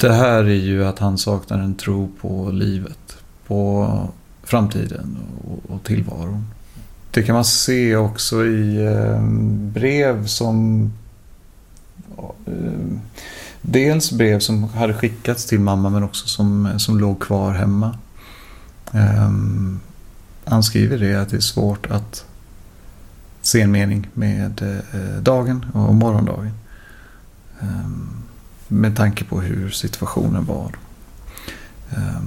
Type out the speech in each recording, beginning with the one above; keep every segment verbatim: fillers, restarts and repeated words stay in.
Det här är ju att han saknar en tro på livet, på framtiden och, och tillvaron. Det kan man se också i eh, brev som eh, dels brev som hade skickats till mamma men också som, som låg kvar hemma. Eh, han skriver det att det är svårt att se en mening med eh, dagen och morgondagen. Eh, med tanke på hur situationen var. Eh,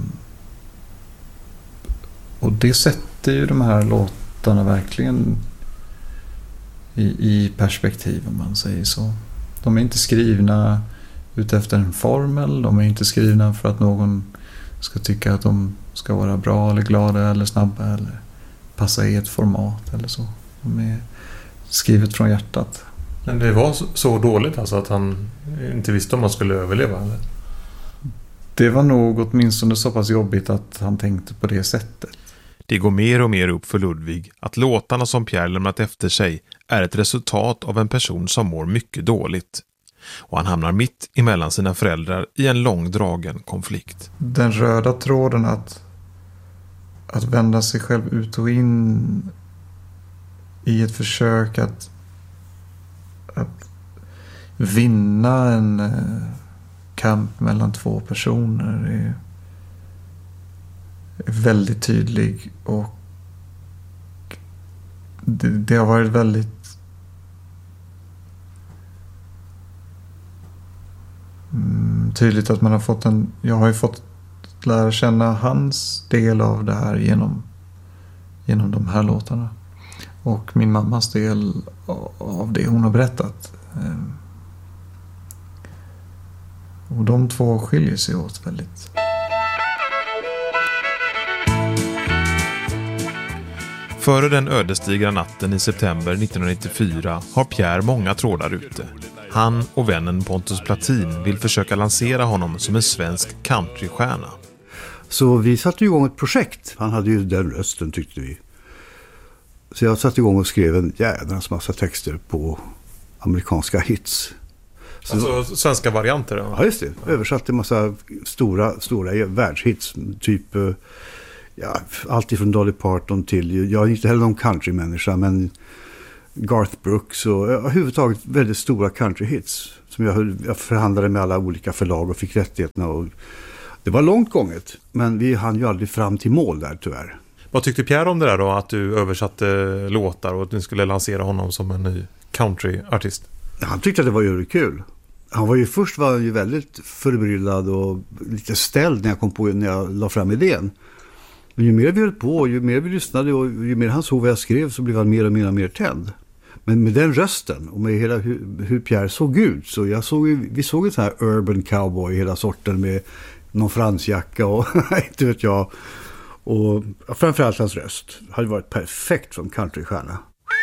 och det sätter ju de här låtarna verkligen i, i perspektiv, om man säger så. De är inte skrivna utefter en formel. De är inte skrivna för att någon ska tycka att de ska vara bra eller glada eller snabba eller passa i ett format eller så. De är skrivet från hjärtat. Men det var så dåligt alltså att han inte visste om han skulle överleva, eller? Det var nog åtminstone så pass jobbigt att han tänkte på det sättet. Det går mer och mer upp för Ludvig att låtarna som Pierre lämnat efter sig är ett resultat av en person som mår mycket dåligt. Och han hamnar mitt emellan sina föräldrar i en långdragen konflikt. Den röda tråden att, att vända sig själv ut och in i ett försök att, att vinna en eh, kamp mellan två personer är, är väldigt tydlig, och det, det har varit väldigt mm, tydligt att man har fått en, jag har ju fått lära känna hans del av det här genom, genom de här låtarna. Och min mammas del av det hon har berättat. Och de två skiljer sig åt väldigt. Före den ödesdigra natten i september nittonhundranittiofyra har Pierre många trådar ute. Han och vännen Pontus Platin vill försöka lansera honom som en svensk countrystjärna. Så vi satte igång ett projekt. Han hade ju den rösten, tyckte vi. Så jag satte igång och skrev en jädrans massa texter på amerikanska hits. Så, alltså svenska varianter? Ja, just det. Översatte en massa stora, stora världshits. Typ, ja, allt ifrån Dolly Parton till, jag är inte heller någon countrymänniska, men Garth Brooks och överhuvudtaget väldigt stora countryhits. Som jag, jag förhandlade med alla olika förlag och fick rättigheterna. Och det var långt gånget, men vi hann ju aldrig fram till mål där, tyvärr. Vad tyckte Pierre om det där då, att du översatte låtar och att du skulle lansera honom som en ny countryartist? Han tyckte att det var ju kul. Han var ju först var han ju väldigt förbryllad och lite ställd när jag kom på, när jag la fram idén. Men ju mer vi höll på, ju mer vi lyssnade och ju mer han såg vad jag skrev, så blev han mer och mer och mer tänd. Men med den rösten och med hela hur, hur Pierre såg ut, så jag såg ju, vi såg en sån här urban cowboy hela sorten med någon fransjacka och inte vet jag. Och framförallt hans röst hade varit perfekt som countrystjärna.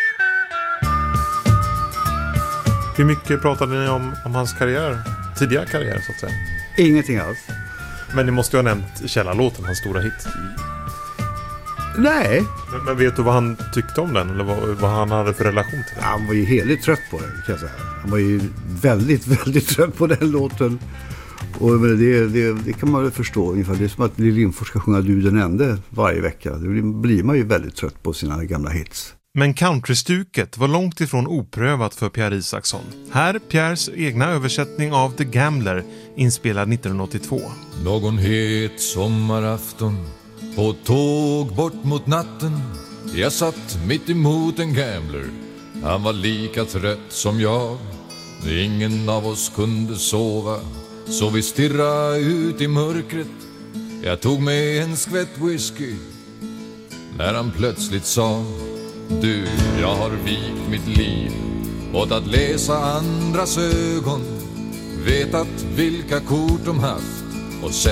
Hur mycket pratade ni om, om hans karriär, tidigare karriär så att säga? Ingenting alls. Men ni måste ju ha nämnt Källarlåten, hans stora hit. Nej. Men, men vet du vad han tyckte om den? Eller vad, vad han hade för relation till den? Han var ju heligt trött på den, kan jag säga. Han var ju väldigt, väldigt trött på den låten. Och det, det, det kan man väl förstå ungefär. Det är som att Lill Lindfors ska sjunga Du den ende varje vecka. Det blir man ju väldigt trött på sina gamla hits. Men countrystuket var långt ifrån oprövat för Pierre Isaksson. Här Pierres egna översättning av The Gambler, inspelad nittonhundraåttiotvå. Någon het sommarafton på tåg bort mot natten. Jag satt mitt emot en gambler. Han var lika trött som jag. Ingen av oss kunde sova, så vi stirrade ut i mörkret. Jag tog med en skvätt whisky när han plötsligt sa: du, jag har vikt mitt liv åt att läsa andras ögon, vetat vilka kort de haft och sen